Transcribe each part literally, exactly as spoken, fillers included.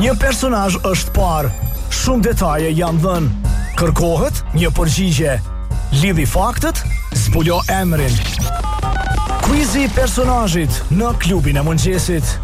Një personazh është parë, shumë detaje janë dhënë. Kërkohet një përgjigje. Lidhi faktet, zbulo emrin. Quizi i personazhit në klubin e mëngjesit.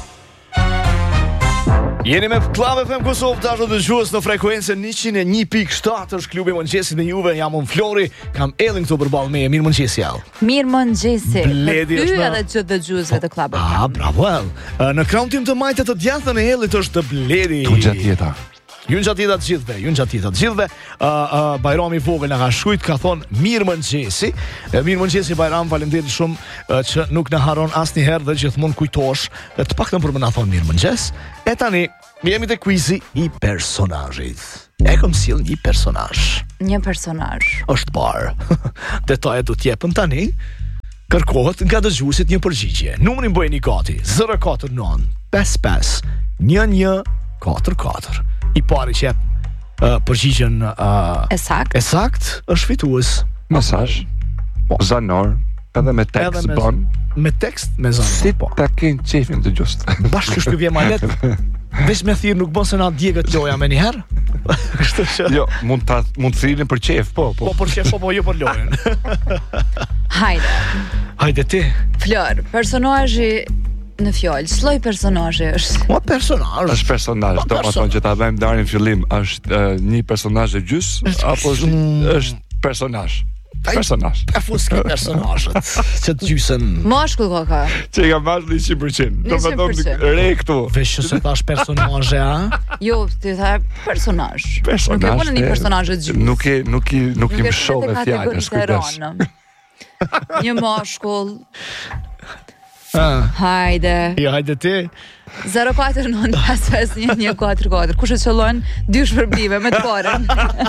Jeni me Club F M Kosovë, tash do dëgjues në frekuencën njëqind e një pikë shtatë është klubi i mëngjesit me juve. Jam unë Flori, kam Ellin këtu përballë me. Mirë mëngjes jall. Mirë mëngjesi. Bledi është edhe çdo dëgjuesve të Club F M. Ah, bravo. Në krahun tim të majtë të djathtën e Ellit është Bledi. Tu gjatë jeta. Ju në gjatë jeta të gjithve, ju në gjatë jeta të gjithve. uh, uh, Bajrami Vogël nga ka shkujt, ka thonë mirë mëngjesi. uh, Mirë mëngjesi Bajram, faleminderit shumë uh, që nuk në haron asnjëherë dhe gjithmonë kujtosh uh, të paktën për më na thonë mirë mëngjes. E tani, jemi te quizi i personazhit. E kom sill një personazh. Një personazh. Është parë. Detajet do t'jepëm tani. Kërkohet nga dëgjuesit një përgjigje. Numrin bëjeni gati. zero katër nënt pesë pesë një një katër katër. I pari që jep uh, përgjigjen uh, E sakt. E sakt është fitues. Mesazh. Zanor, edhe me tekst Edhe me, bon. me tekst me zanë. Si ta ken qefin të gjust. Bashkë shkë vje ma letë. Vesh me thirë nuk bën se na djegët loja me njëherë. Kështu që Jo, mund ta mund thirrin për qef, po, po. Po për qef, po po jo për lojën. Hajde. Hajde ti. Flor, personazhi në fjalë, ç'lloj personazhi është? O personazh. Është personazh, Po, do të thonë që ta bëjmë darin fillim, është uh, një personazh e gjys apo është, është personazh? Personazh. E fuski personazhet që të gjysën. Mashkull ka ka. Që ka marrë një qind përqind. Do të thonë re këtu. Vesh që se thash personazhe, a? Jo, ti tha personazh. Personazh. Nuk e bënë një personazh të gjys. Nuk e nuk i nuk i mshove fjalës kujdes. Një mashkull. Ah. Hajde. Jo, hajde ti. zero katër nënt pesë pesë një një katër katër. Kush e qëllon dy shpërblime me të parën?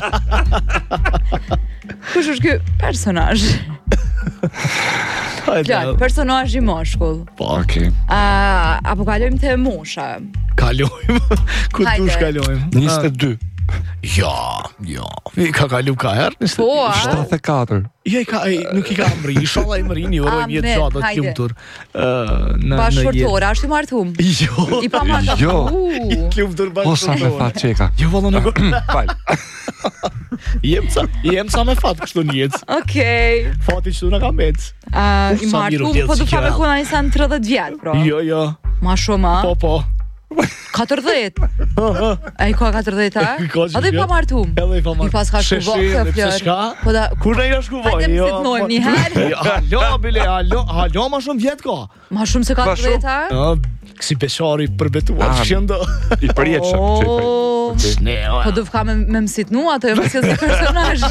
Kush është ky personazh? Hajde. Plan, personazhi mashkull. Po, okay. A apo kalojmë te mosha? Kalojmë. Ku Hajde. dush kalojmë? njëzet e dy. Ja, ja. I ka kalu ka herë? Po, a? shtatëdhjetë e katër. Ja, i ka, i, nuk i ka mri, inshallah i mri, një uroj Amen, mjetë gjatë të hajde. lumtur uh, në, Bashkëtorë, ashtë i martum. në jetë. Jo, I pa martum. Jo. i lumtur Po sa me bashkëtorë. fat çeka. Jo, valla nuk. Fal. Jem ca, jem ca me fat kështu në jetë. Okej. Fati që tu na ka met. A, Uf, I sa miru martum, vjedh po si du ka me gjallë. kuna njësan tridhjetë vjetë, pro. Jo, jo. Ma shumë, a? Po, po. katërdhjetë. A i ka katërdhjetë, a? I ka që A dhe i pa vjetë. martum. Edhe i pa martum. I pas ka shku Sheshi, vokë, edhe pse Flor. shka? Po da, Kur ne ja shkuvoj? Hajde më sitnojmë një herë. Halo, bile, halo, halo, ma shumë vjetë ka. ma shumë se katërdhjetë, a? Ja, kësi beqari përbetuar Ah, që ndo. I përjetshëm. Oh. Ne, Po du ka me, me mësitnu ato, jo mësitnu si personazh.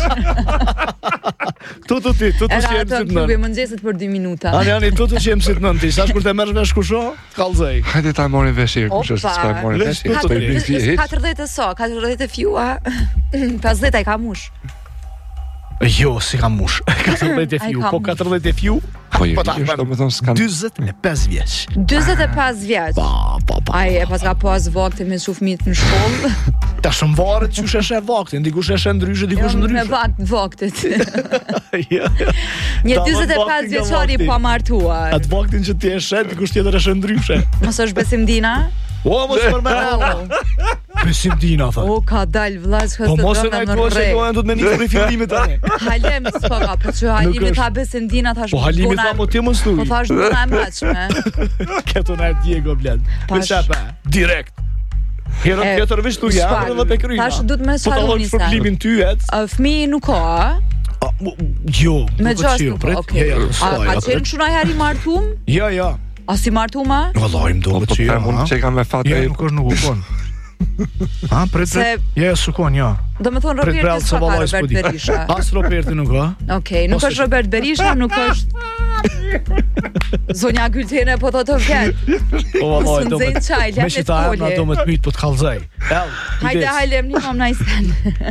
Tu tu ti, tu tu Era që jem ato si të klubi nën. mëngjesit për dy minuta. Ani, ani, tu tu që jem si të nën ti. Sash kur të merresh vesh kusho, kallzej. Hajde ta morëm vesh herë, kush është Opa. s'ka morëm Lesh vesh tu herë. të Po i ti. bën fije hiç. katërdhjetë e so, katërdhjetë e fjua, pesëdhjetë ai ka mush. Jo, si ka mush. katërdhjetë e Ai fiu, ka po mush. katërdhjetë e fiu. Po i Po ta është, do të thonë s'kan. dyzet e pesë vjeç. dyzet e pesë vjeç. Pa, pa, pa. Ai e pas ka pas vaktin me çu fëmijët në shkollë. Tash mvaret çu sheshe vaktin, dikush e shën ndryshe, dikush Jo, me ndryshe. vakt vaktit. Jo. Një Ta dyzet e vaktin pesë nga vjeçari vakti. pa martuar. Atë vaktin që ti e shet, dikush tjetër e shën ndryshe. Mos është Besimdina? O, mos përmend. Besimdina tha. O, ka dal vllaz ka Po të mos e drona na në thua se rre. dohen do të më nisë për fillimin tani. Halem s'po ka, po që Halimi është. tha Besimdina thash. Po Halimi tha po ti mos thuj. Po thash dona e mëshme. Këtu na Diego bled. Me Tash- çapa, direkt. Herën E, tjetër veç tu ja shfaq. edhe pe kryna. Tash duhet me Po ta sfaroni lloj sa. problemin ty et. A, Fëmijë nuk ka, a? A, mu- Jo, Me nuk gjashtë është nuk prit. ka, okej. Jo, jo, A s'ka. ka qenë shuna herë i martum? Jo, jo. A si martum, a? Vallahi më Po duhet po që ta jo. mund ha? çeka me fat Jo, e nuk është nuk u kon. Ha, prit. Se- prit. Jo, s'ukon, jo. Do me thonë Prit Roberti prallë se s'ka ka vallahi Robert s'po di. Berisha. As Roberti nuk ka. Okej, nuk Ose është që- Robert Berisha, nuk është Zonja Gyltene, po të të vjet. Po vallahi Së do. nxejnë çaj, Me lem që e ta emra folje. do më të myt po të kallzoj. Ell. Hajde, hajde, më një mam najsen.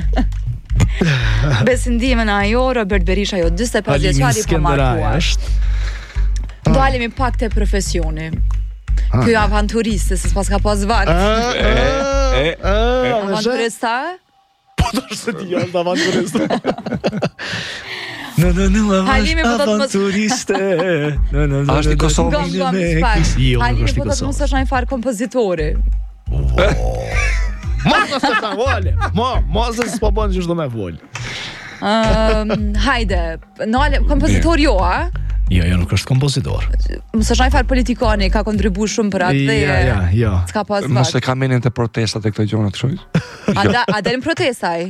Besindimin ajo, Robert Berisha jo, dyzet e pesë Halimi vjeçari pa Skënderaj martuar. është. Do halemi pak te profesioni. Ky avanturiste, se s'pas ka pas vakt. e, e, Avanturista? Po të është të ti është avanturist. Në në në Halimi po do të mos- avanturiste. Në në në A është i Kosovë? Gom, gom, me s'pak. kis- Jo, nuk Halimi është i po do të mos Kosovë. është një farë kompozitori. Mos se ta vole. Mo, mos se s'po bën gjë çdo me vol. Um, hajde, Nale, kompozitor jo, a? Jo, jo, nuk është kompozitor. Më së shaj farë politikani, ka kontribu shumë për atë dhe... Ja, ja, ja. S'ka pas Mos e vakt. ka menin të protestat e këto gjona të shojt. A, da, a delin protestaj?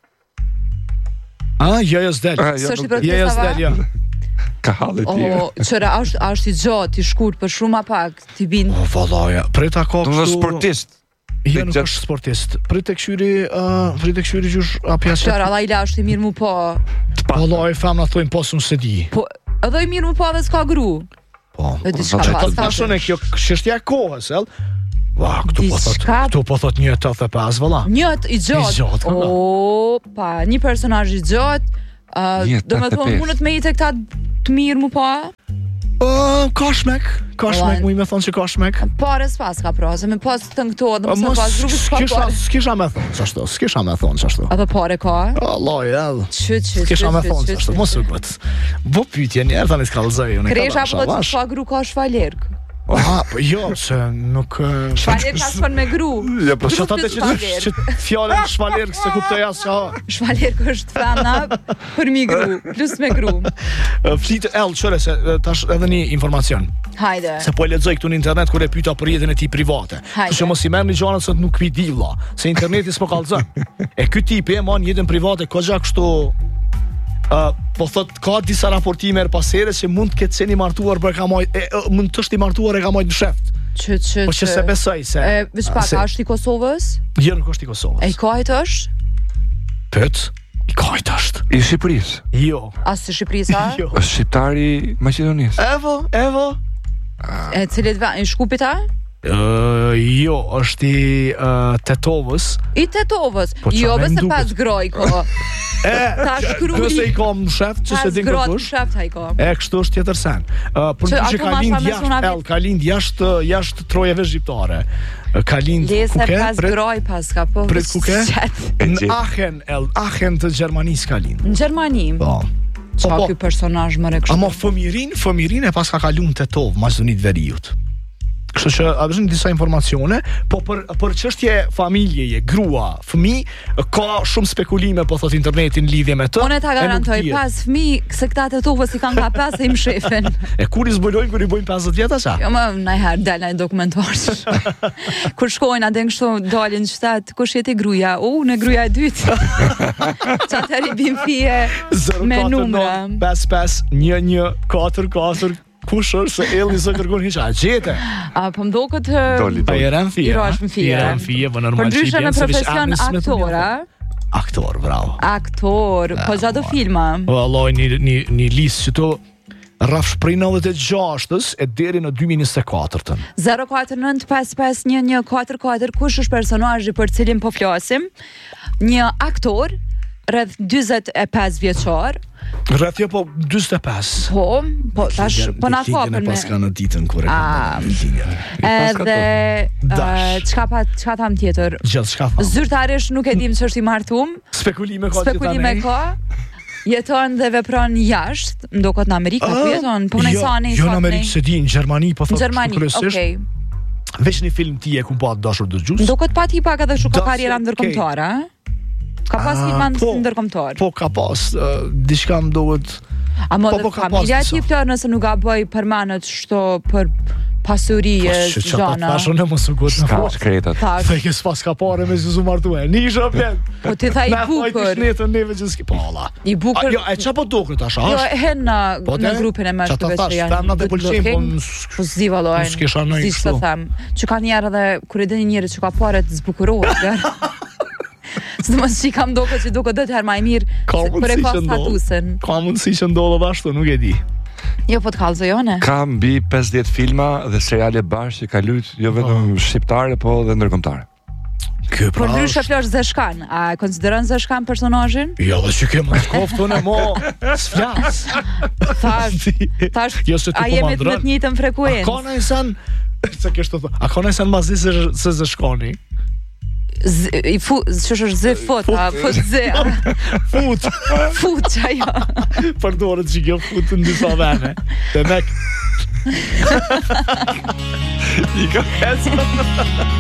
Ah, jo, jo, s'del. Ah, jo, Së është i nuk- Jo, jo, protestava? s'del, jo. Ka halli tjerë. O, qëra, është, është i gjatë, i shkurt, për shumë a pak, t'i bin... O, vallaja, prita ka Do të kështu... sportist. Jo, nuk Gjatë- është sportist. Prit e këshyri, uh, prit e këshyri gjysh a pjesë. Qëra, Allah i la është i mirë mu po... Vallaja, femna thojnë posë unë se di. Po, edhe i mirë mu po dhe s'ka gru. Po. Dhe diçka Që pas. Të tashën e kjo çështja e kohës, ell. Va, këtu po thot, Diçka- këtu po thot një tetëdhjetë e pesë valla. Njët i gjatë. I gjatë, ka, ka. O, pa, një personazh i gjatë. Uh, Një do me tetëdhjetë e thonë, pesë. mundet me i të këta të mirë mu po? Ë, ka shmek, ka shmek, Valla. mu i me thonë që ka shmek. Pare s'pas ka pra, se me pas të në këto, dhe mësë Mos pas rrugës s'ka s'kisha, pare. s'kisha me thonë çashtu, s'kisha me thonë çashtu. Edhe pare ka? Allah, ell. Që, që, S'kisha me që, thonë që, çashtu, që, mos u që. kët. Bo pyetje një herë tani s'kallzoj unë. Kresha po të s'ka gru ka shvalerk. Ah, po jo, se nuk ë, Shvalerk ka shkon me gru. Ja, po Po Gru çata plus që shvalerk. që fjalën shvalerk se kuptoj as ç'a. Shvalerk është fana për mi gru, plus me gru. Flit ell çore se e, tash edhe një informacion. Hajde. Se po e lexoj këtu në internet kur e pyeta për jetën e tij private. Hajde. Që mos i merrni gjëra se nuk pi di vlla, se interneti s'po kallzon. E ky tipi e mon jetën private koxha kështu Uh, po thot ka disa raportime er pasere që mund të ketë qenë i martuar për ka mojt, e, e, mund të është i martuar e ka mojt në sheft. Që, që, Po që se besoj se E, vish pak, se- a është i Kosovës? Jo, nuk është i E i Kosovës. kajt është? Pët, i kajt është. I Shqipërisë. Jo. As të Shqipërisa? Jo. Është shqiptari i Maqedonisë. Evo, evo. E cilit vend, i Shkupita? Uh, jo, është i uh, Tetovës. I Tetovës. Po, qa Jo, me bese nduket? pas groj ko. E, Ta shkrui. nëse i kam në sheft që se Pas din grot kërkush. sheft ha i ko. E, kështu është tjetër sen. Uh, për Që në që ato ka ma lind tha me jashtë, suna el, ka lind jashtë, jashtë trojeve shqiptare. Uh, Ka lind, Lese ku ke? pas Pret- groj pas ka po. Pret ku ke? Qet. E Në gjej. Aachen, el, Aachen të Gjermanisë ka lind. Në Gjermani. Po. Qa po. ky personazh më rekshtu? Ama fëmirin, fëmirin e pas ka kalu në Tetov, Maqedonit Veriut. Kështu që a vëshin disa informacione, po për për çështje familjeje, grua, fëmijë, ka shumë spekulime po thot interneti në lidhje me të. Unë ta e nuk garantoj, dihet. pas fëmijë se këta Tetovës i kanë ka pas e im shefin. E kur i zbulojnë kur i bojnë pesëdhjetë vjetë asa? Jo më najher dal në dokumentarë. Kur shkojnë atë kështu dalin në shtat, kush jeti gruaja? U, në gruaja e dytë. Çatëri bim fije me numra. pesë pesë një një katër katër kush është se elli së kërkon hiç a gjete. A po mdoket Doli, Pa doli. i ran fije. I rash më fije. I ran fije, po normal Për ndryshe që i në bjen, se vish profesion Agnes me të aktor, mirë. a? Aktor, bravo. Aktor, po gjatë filma. Vallai një një një listë që to rraf shprej nëntëdhjetë e gjashtës e deri në dy mijë e njëzet e katërtën. zero katër nënt pesë pesë një një katër katër kush është personazhi për cilin po flasim? Një aktor rreth dyzet e pesë vjeçar. Rreth jo po dyzet e pesë. Po, po tash po na Ditën e kapën me. paska në ditën kur e Ah. kam ditën. Edhe Dash. uh, çka pa çka tham tjetër? Gjithçka tha. Zyrtarisht nuk e dim se është i martum, Spekulime ka spekulime gjithanej. ka. Jeton dhe vepron jashtë, ndokot në Amerikë, ku jeton, po në jo, sani, jo në Amerikë se di, në Gjermani po Në thotë Gjermani, kryesisht. okej. Veç një film ti e ku pa dashur dëgjues. Ndokot pa ti pak edhe shu ka Do, karriera se- ndërkombëtare, a? Ka pas Ah, filma po. ndërkombëtar. Po ka pas uh, diçka më duhet. A më po, dhe po, ka familja pas ti disa. plot nëse nuk gaboj përmanet shto për pasuri Po e që çfarë gjana. thashën në mos u gut në Ka fakt. shkretat. Tash, Se ke s'pas ka pare me zëzu martue. Nisha plet. po ti tha i bukur. netën neve që s'ki. Po Allah. I bukur. A, jo, e qa po duket tash, a Jo, është? e hen në, Po, në te? grupin e Qa meshkujve ta që thash, janë femnat e good pëlqejnë, po looking. në- Po s'di vallojnë. nuk s'kisha ndonjë S'di kështu. ç'të them. Që ka njerë edhe kur e dini njerë që ka pare të zbukurohet. Sidomos që i kam doke që duke dhe të herë ma i mirë Ka se- për e mundësi ka që ndodh. statusin. Ka mundësi që ndodhë ashtu, nuk e di. Jo, po të kalzo jone. Ka mbi pesëdhjetë filma dhe seriale bashkë që ka lut jo vetëm shqiptare, po dhe ndërkombëtare. Ky Por pra. ndryshe flash Zeshkan. A e konsideron Zeshkan personazhin? Jo, dhe që ke më shkoftë unë e mo s'flas. Thash, thash, Jo se ti a po jemi ma të ndron. në të njëjtën A ka frekuencë. në sen se kështë të thë A ka në sen mazi se, se zë shkoni Z- I fu, ç'është është zë fut, a fut zë. a, Fut Fut çajo. Përdoret që kjo fut në disa vene Dhe mek I ka